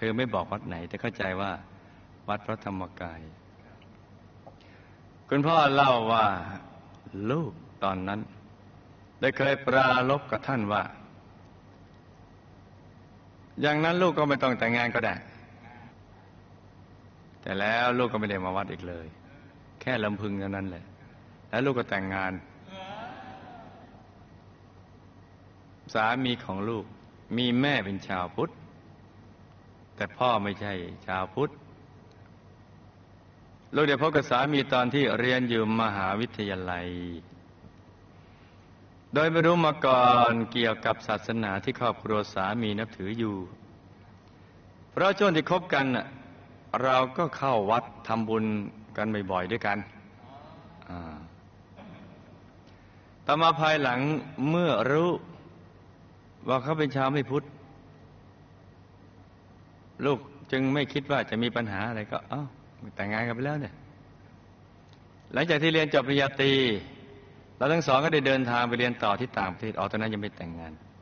คือไม่บอกวัดไหนแต่เข้าใจว่าวัดพระธรรมกายคุณพ่อเล่าว่าลูกตอนนั้นได้เคยปรารภกับท่านว่าอย่างนั้นลูกก็ไม่ต้องแต่งงานก็ได้แต่แล้วลูกก็ไม่ได้มาวัดอีกเลยแค่ลำพึงเท่านั้นแหละแล้วลูกก็แต่งงานสามีของลูกมีแม่เป็นชาวพุทธแต่พ่อไม่ใช่ชาวพุทธลูกได้พบกับสามีตอนที่เรียนอยู่มหาวิทยาลัยโดยไม่รู้มาก่อนเกี่ยวกับศาสนาที่ครอบครัวสามีนับถืออยู่เพราะช่วงที่คบกันเราก็เข้าวัดทำบุญกันบ่อยๆด้วยกันต่อมาภายหลังเมื่อรู้ว่าเขาเป็นชาวไม่พุทธลูกจึงไม่คิดว่าจะมีปัญหาอะไรก็แต่งงานกันไปแล้วเนี่ยหลังจากที่เรียนจบปริญญาตรีเราทั้งสองก็ได้เดินทางไปเรียนต่อที่ต่างประเทศตอนนั้นยังไม่แต่งงาน